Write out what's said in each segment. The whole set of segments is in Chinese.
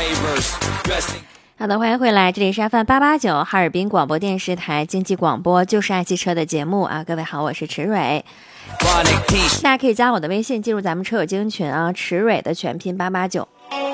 好的，欢迎回来，这里是 FM889 哈尔滨广播电视台经济广播就是爱汽车的节目啊，各位好，我是池蕊。大家可以加我的微信进入咱们车友精英群啊，池蕊的全拼889。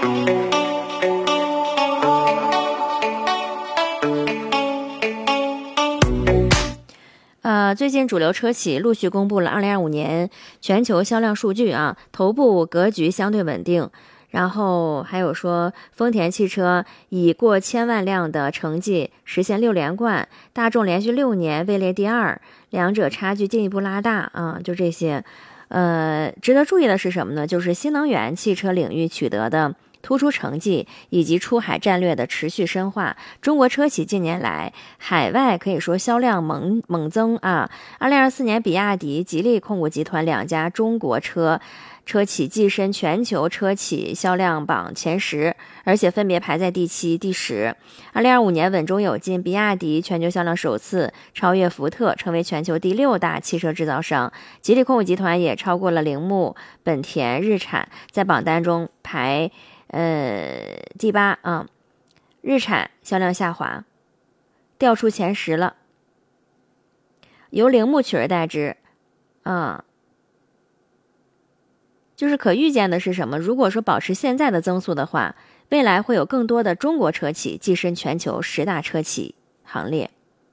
最近主流车企陆续公布了2025年全球销量数据啊，头部格局相对稳定。然后还有说，丰田汽车以过千万辆的成绩实现6连冠，大众连续6年位列第2，两者差距进一步拉大啊。就这些，值得注意的是什么呢？就是新能源汽车领域取得的突出成绩，以及出海战略的持续深化。中国车企近年来海外可以说销量猛增啊。2024年，比亚迪、吉利控股集团2家中国车企跻身全球车企销量榜前10，而且分别排在第7、第10。2025年稳中有进，比亚迪全球销量首次超越福特，成为全球第6大汽车制造商。吉利控股集团也超过了铃木、本田、日产，在榜单中排第8啊。日产销量下滑，掉出前10了，由铃木取而代之啊。就是可预见的是什么？如果说保持现在的增速的话，未来会有更多的中国车企跻身全球10大车企行列。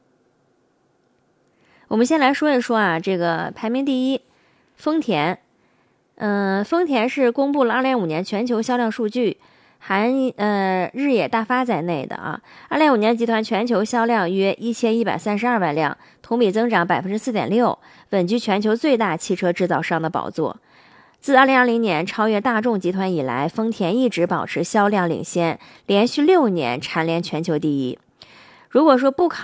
我们先来说一说啊，这个排名第1，丰田。丰田是公布了2025年全球销量数据，含日野大发在内的啊。2025年集团全球销量约1132万辆，同比增长4.6%，稳居全球最大汽车制造商的宝座。自2020年超越大众集团以来，丰田一直保持销量领先，连续6年蝉联全球第1。如果说不考